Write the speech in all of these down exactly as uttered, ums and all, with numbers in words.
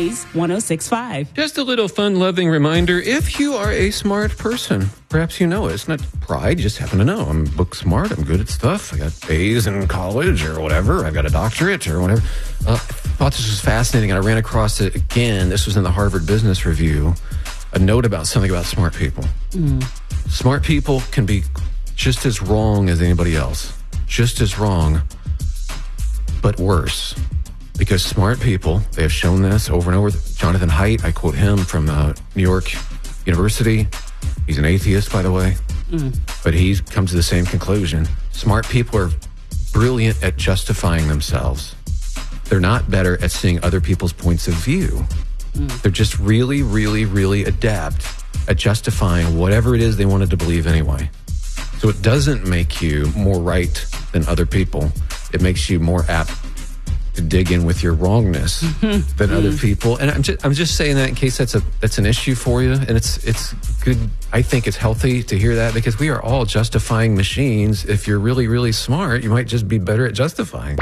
Praise one oh six point five. Just a little fun-loving reminder, if you are a smart person, perhaps you know it. It's not pride, you just happen to know. I'm book smart, I'm good at stuff. I got A's in college or whatever. I've got a doctorate or whatever. Uh, I thought this was fascinating, and I ran across it again. This was in the Harvard Business Review. A note about something about smart people. Mm. Smart people can be just as wrong as anybody else. Just as wrong, but worse. Because smart people, they have shown this over and over. Jonathan Haidt, I quote him from uh, New York University. He's an atheist, by the way. Mm. But he comes to the same conclusion. Smart people are brilliant at justifying themselves. They're not better at seeing other people's points of view. Mm. They're just really, really, really adept at justifying whatever it is they wanted to believe anyway. So it doesn't make you more right than other people. It makes you more apt to dig in with your wrongness than other people. And I'm just, I'm just saying that in case that's a that's an issue for you. And it's it's good. I think it's healthy to hear that, because we are all justifying machines. If you're really, really smart, you might just be better at justifying.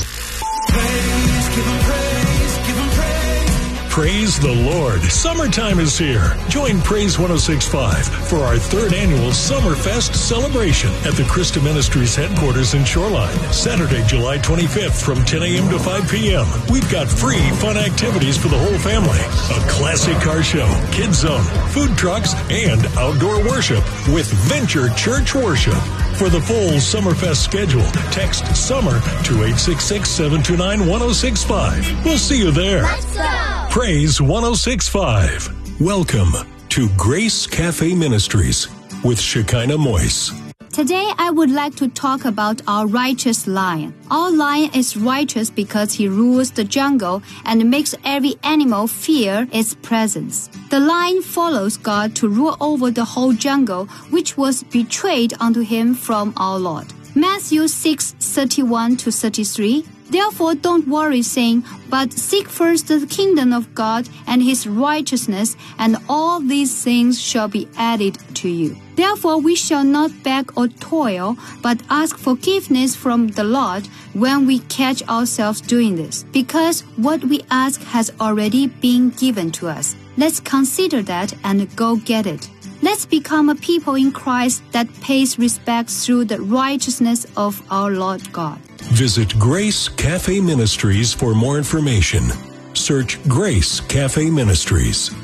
Praise, give him praise, give him praise. Praise the Lord. Summertime is here. Join Praise one oh six point five for our third annual Summerfest celebration at the Christa Ministries headquarters in Shoreline. Saturday, July twenty-fifth from ten a.m. to five p.m. We've got free fun activities for the whole family. A classic car show, kids zone, food trucks, and outdoor worship with Venture Church Worship. For the full Summerfest schedule, text SUMMER to eight six six, seven two nine, one oh six five. We'll see you there. Let's go! Praise one oh six point five. Welcome to Grace Cafe Ministries with Shekinah Moise. Today, I would like to talk about our righteous lion. Our lion is righteous because he rules the jungle and makes every animal fear its presence. The lion follows God to rule over the whole jungle, which was betrayed unto him from our Lord. Matthew six, thirty-one to thirty-three. Therefore don't worry, saying, but seek first the kingdom of God and his righteousness, and all these things shall be added to you. Therefore we shall not beg or toil, but ask forgiveness from the Lord when we catch ourselves doing this, because what we ask has already been given to us. Let's consider that and go get it. Let's become a people in Christ that pays respect through the righteousness of our Lord God. Visit Grace Cafe Ministries for more information. Search Grace Cafe Ministries.